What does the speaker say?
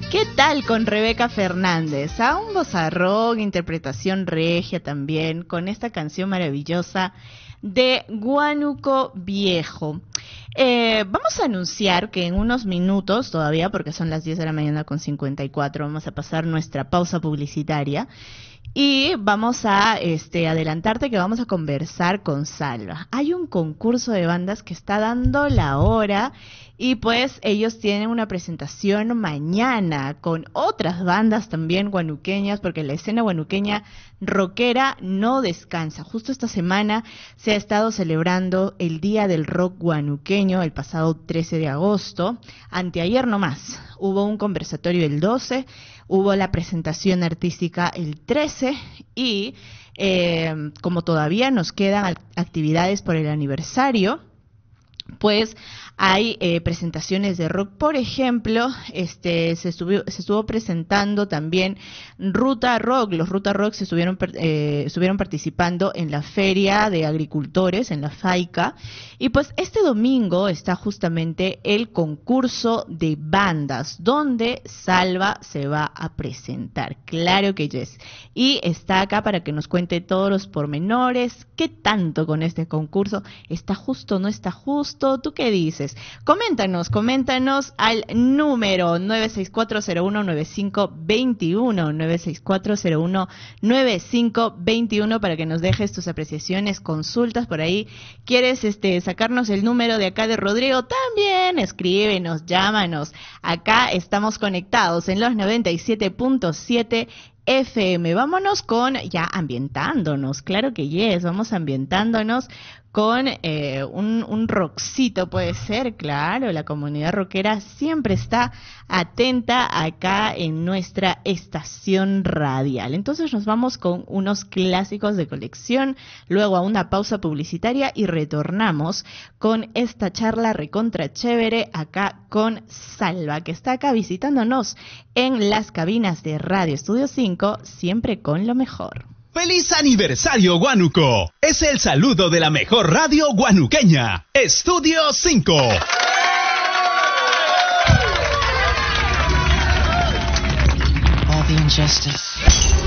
¿Qué tal con Rebeca Fernández? A un vozarrón, interpretación regia también, con esta canción maravillosa de Huánuco Viejo. Vamos a anunciar que en unos minutos todavía, porque son las 10 de la mañana con 54, vamos a pasar nuestra pausa publicitaria. Y vamos a adelantarte que vamos a conversar con Salva. Hay un concurso de bandas que está dando la hora y pues ellos tienen una presentación mañana con otras bandas también guanuqueñas, porque la escena guanuqueña rockera no descansa. Justo esta semana se ha estado celebrando el Día del Rock Guanuqueño, el pasado 13 de agosto. Anteayer nomás hubo un conversatorio el 12, hubo la presentación artística el 13 y como todavía nos quedan actividades por el aniversario, pues hay presentaciones de rock. Por ejemplo, se estuvo presentando también Ruta Rock. Los Ruta Rock estuvieron participando en la Feria de Agricultores, en la FAICA. Y pues este domingo está justamente el concurso de bandas, donde Salva se va a presentar. Claro que yes. Y está acá para que nos cuente todos los pormenores. ¿Qué tanto con este concurso? ¿Está justo o no está justo? ¿Tú qué dices? Coméntanos al número 964019521, 964019521 para que nos dejes tus apreciaciones, consultas por ahí. ¿Quieres sacarnos el número de acá de Rodrigo? También escríbenos, llámanos. Acá estamos conectados en los 97.7 FM. Vámonos ya ambientándonos, claro que yes, vamos ambientándonos con un rockcito, puede ser, claro, la comunidad rockera siempre está atenta acá en nuestra estación radial. Entonces nos vamos con unos clásicos de colección, luego a una pausa publicitaria y retornamos con esta charla recontra chévere acá con Salva, que está acá visitándonos en las cabinas de Radio Estudio 5, siempre con lo mejor. ¡Feliz aniversario, Huánuco! Es el saludo de la mejor radio guanuqueña, Estudio 5. All the injustice,